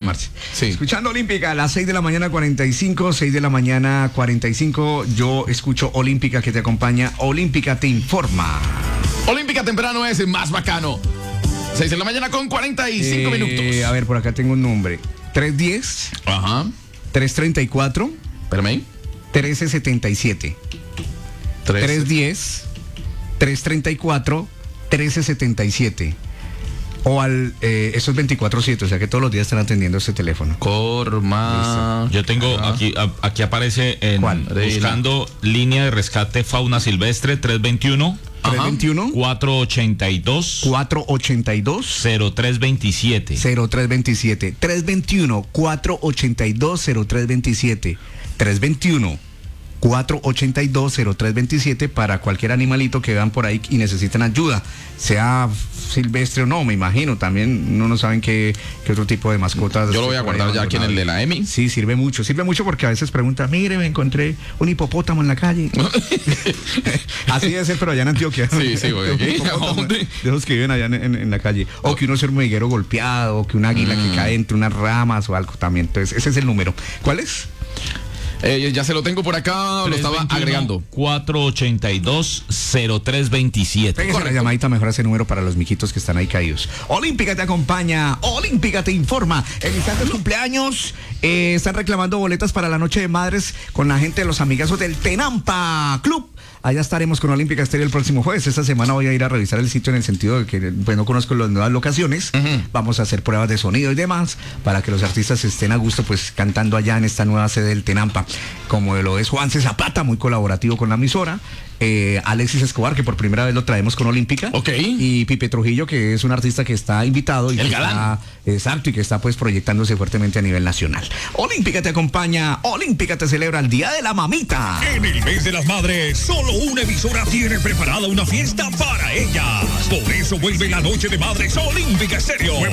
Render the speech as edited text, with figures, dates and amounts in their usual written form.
llamarse. Sí. Escuchando Olímpica a las 6 de la mañana 45, 6 de la mañana 45. Yo escucho Olímpica que te acompaña. Olímpica te informa. Olímpica temprano es más bacano. 6 de la mañana con 45 minutos. A ver, por acá tengo un nombre. 310. Ajá. 334. Espérame ahí. 1377. 310 334 1377. O al eso es 24/7, o sea que todos los días están atendiendo este teléfono. Corma. Yo tengo aquí aparece en ¿Cuál? buscando línea de rescate fauna silvestre 321 321 482 482 0327. 0327 321 482 0327 321 482-0327 para cualquier animalito que vean por ahí y necesiten ayuda, sea silvestre o no, me imagino. También no saben qué otro tipo de mascotas. Yo lo voy a guardar ya aquí en el de la EMI. Sí, sirve mucho porque a veces preguntan, mire, me encontré un hipopótamo en la calle. Así debe ser, pero allá en Antioquia. Sí, güey. De esos que viven allá en la calle. O que uno es un hormiguero golpeado, o que un águila que cae entre unas ramas o algo también. Entonces, ese es el número. ¿Cuál es? Ya se lo tengo por acá, lo estaba agregando. 482-0327. Pégase la llamadita mejor a ese número para los mijitos que están ahí caídos. Olímpica te acompaña, Olímpica te informa. En instantes cumpleaños, están reclamando boletas para la noche de madres con la gente de los amigazos del Tenampa Club. Allá estaremos con Olímpica Estéreo el próximo jueves. Esta semana voy a ir a revisar el sitio en el sentido de que pues no conozco las nuevas locaciones. Vamos a hacer pruebas de sonido y demás para que los artistas estén a gusto pues cantando allá en esta nueva sede del Tenampa, como lo es Juanse Zapata, muy colaborativo con la emisora. Alexis Escobar, que por primera vez lo traemos con Olímpica. Ok. Y Pipe Trujillo, que es un artista que está invitado y el que galán. Exacto, y que está pues proyectándose fuertemente a nivel nacional. Olímpica te acompaña, Olímpica te celebra el Día de la Mamita. En el mes de las madres, solo una emisora tiene preparada una fiesta para ellas. Por eso vuelve la noche de madres Olímpica Estéreo.